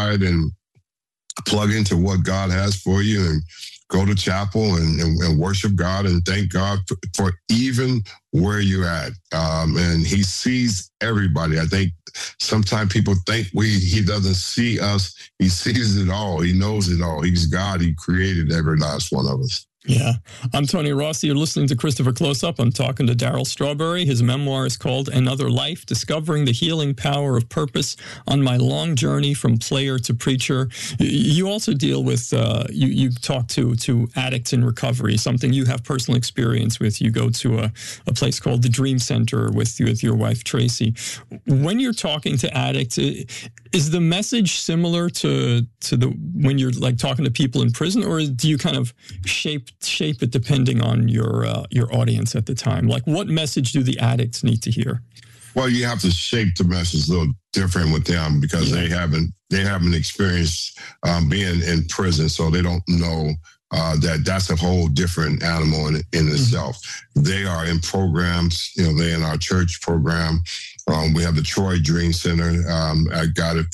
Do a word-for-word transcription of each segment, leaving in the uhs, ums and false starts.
aside and plug into what God has for you and go to chapel and, and, and worship God and thank God for, for even where you're at. Um, and he sees everybody. I think sometimes people think we he doesn't see us. He sees it all. He knows it all. He's God. He created every last one of us. Yeah. I'm Tony Rossi. You're listening to Christopher Close Up. I'm talking to Darryl Strawberry. His memoir is called Another Life, Discovering the Healing Power of Purpose on My Long Journey from Player to Preacher. You also deal with, uh, you, you talk to, to addicts in recovery, something you have personal experience with. You go to a, a place called the Dream Center with, with your wife, Tracy. When you're talking to addicts, is the message similar to, to the when you're like talking to people in prison, or do you kind of shape shape it depending on your uh, your audience at the time? Like, what message do the addicts need to hear? Well, you have to shape the message a little different with them because yeah. they haven't they haven't experienced um, being in prison, so they don't know uh, that that's a whole different animal in, in mm-hmm. itself. They are in programs, you know, they're in our church program. Um, we have the Troy Dream Center. Um, I got it.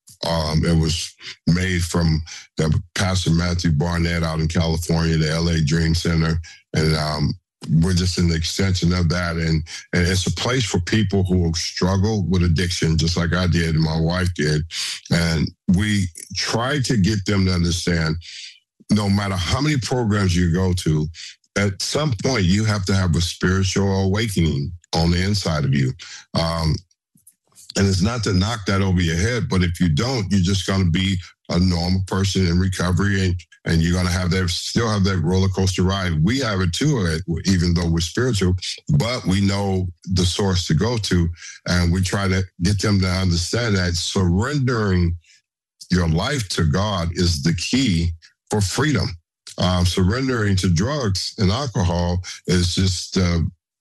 Um, it was made from the Pastor Matthew Barnett out in California, the L A Dream Center. And um, we're just an extension of that. And, and it's a place for people who struggle with addiction, just like I did and my wife did. And we try to get them to understand, no matter how many programs you go to, at some point you have to have a spiritual awakening on the inside of you. Um, And it's not to knock that over your head, but if you don't, you're just going to be a normal person in recovery, and, and you're going to have that, still have that roller coaster ride. We have it too, even though we're spiritual, but we know the source to go to, and we try to get them to understand that surrendering your life to God is the key for freedom. Um, surrendering to drugs and alcohol is just uh,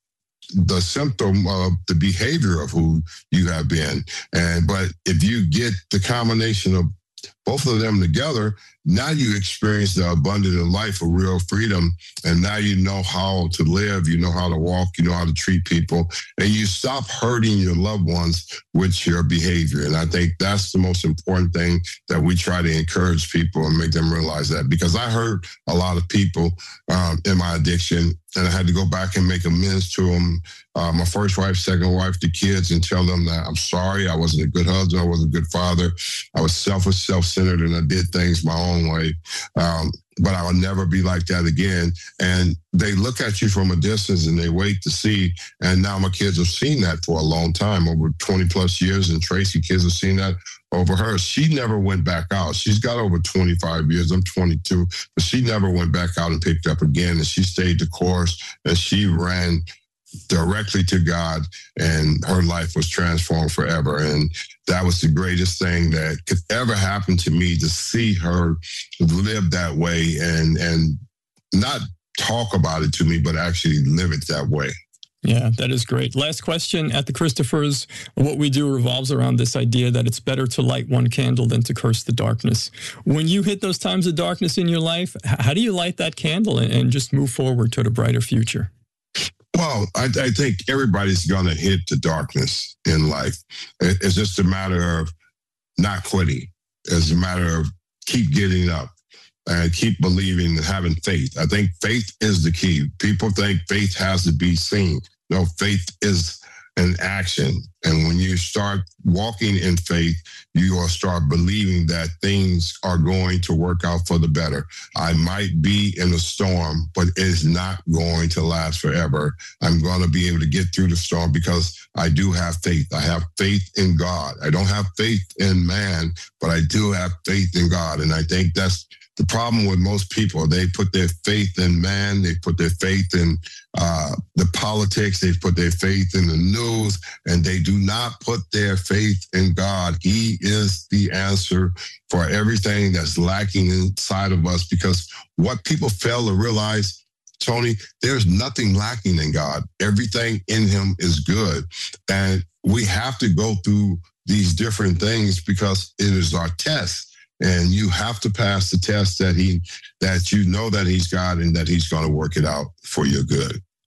the symptom of the behavior of who you have been. And but if you get the combination of both of them together, now you experience the abundant life of real freedom. And now you know how to live, you know how to walk, you know how to treat people, and you stop hurting your loved ones with your behavior. And I think that's the most important thing that we try to encourage people and make them realize that, because I hurt a lot of people um, in my addiction, and I had to go back and make amends to them. Uh, my first wife, second wife, the kids, and tell them that I'm sorry. I wasn't a good husband. I wasn't a good father. I was selfish, self-centered, and I did things my own way. Um, but I will never be like that again. And they look at you from a distance and they wait to see. And now my kids have seen that for a long time, over twenty plus years. And Tracy, kids have seen that over her. She never went back out. She's got over twenty-five years. I'm twenty-two, but she never went back out and picked up again. And she stayed the course, and she ran directly to God, and her life was transformed forever. And that was the greatest thing that could ever happen to me, to see her live that way and and not talk about it to me, but actually live it that way. Yeah, that is great. Last question at the Christophers. What we do revolves around this idea that it's better to light one candle than to curse the darkness. When you hit those times of darkness in your life, how do you light that candle and just move forward toward a brighter future? Well, I, I think everybody's going to hit the darkness in life. It, it's just a matter of not quitting. It's a matter of keep getting up and keep believing and having faith. I think faith is the key. People think faith has to be seen. No, faith is an action. And when you start walking in faith, you will start believing that things are going to work out for the better. I might be in a storm, but it's not going to last forever. I'm going to be able to get through the storm because I do have faith. I have faith in God. I don't have faith in man, but I do have faith in God. And I think that's the problem with most people. They put their faith in man. They put their faith in uh, the politics. They put their faith in the news, and they do not put their faith in God. He is the answer for everything that's lacking inside of us, because what people fail to realize, Tony, there's nothing lacking in God. Everything in him is good. And we have to go through these different things because it is our test. And you have to pass the test that he, that you know that he's God and that he's going to work it out for your good.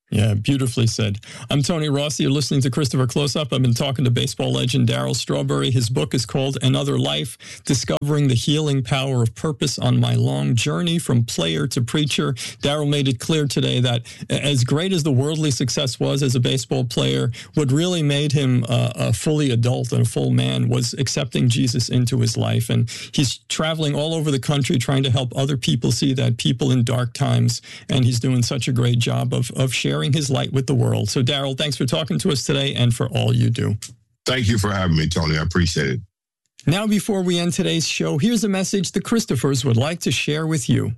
Yeah, beautifully said. I'm Tony Rossi. You're listening to Christopher Close-Up. I've been talking to baseball legend Darryl Strawberry. His book is called Another Life, Discovering the Healing Power of Purpose on My Long Journey from Player to Preacher. Darryl made it clear today that as great as the worldly success was as a baseball player, what really made him uh, a fully adult and a full man was accepting Jesus into his life. And he's traveling all over the country trying to help other people see that, people in dark times. And he's doing such a great job of, of sharing his light with the world. So, Darryl, thanks for talking to us today and for all you do. Thank you for having me, Tony. I appreciate it. Now, before we end today's show, here's a message the Christophers would like to share with you.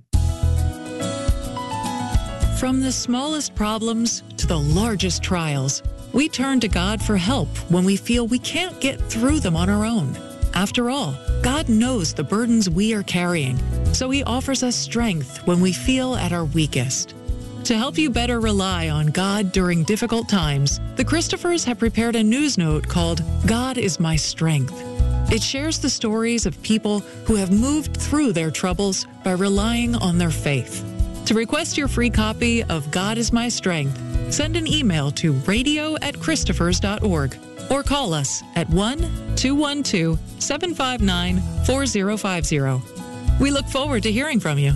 From the smallest problems to the largest trials, we turn to God for help when we feel we can't get through them on our own. After all, God knows the burdens we are carrying, so He offers us strength when we feel at our weakest. To help you better rely on God during difficult times, the Christophers have prepared a news note called God is My Strength. It shares the stories of people who have moved through their troubles by relying on their faith. To request your free copy of God is My Strength, send an email to radio at christophers dot org or call us at one two one two, seven five nine, four zero five zero. We look forward to hearing from you.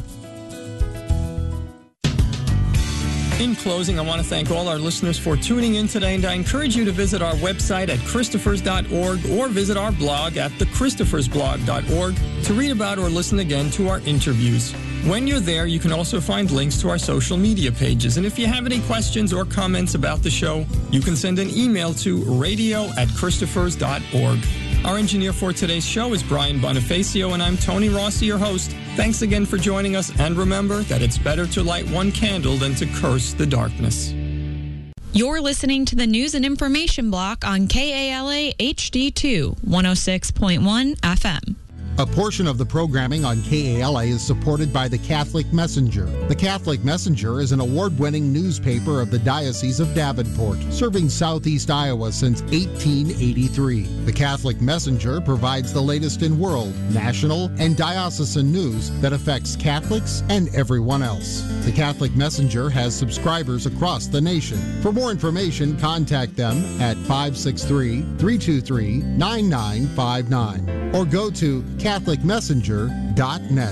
In closing, I want to thank all our listeners for tuning in today, and I encourage you to visit our website at christophers dot org or visit our blog at the christophers blog dot org to read about or listen again to our interviews. When you're there, you can also find links to our social media pages. And if you have any questions or comments about the show, you can send an email to radio at christophers dot org. Our engineer for today's show is Brian Bonifacio, and I'm Tony Rossi, your host. Thanks again for joining us, and remember that it's better to light one candle than to curse the darkness. You're listening to the News and Information Block on K A L A H D two, one oh six point one F M. A portion of the programming on K A L A is supported by the Catholic Messenger. The Catholic Messenger is an award-winning newspaper of the Diocese of Davenport, serving southeast Iowa since eighteen eighty-three. The Catholic Messenger provides the latest in world, national, and diocesan news that affects Catholics and everyone else. The Catholic Messenger has subscribers across the nation. For more information, contact them at five six three, three two three, nine nine five nine or go to catholic messenger dot net.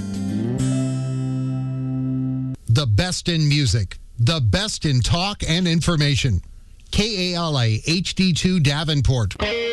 The best in music, the best in talk and information. K A L A H D two Davenport.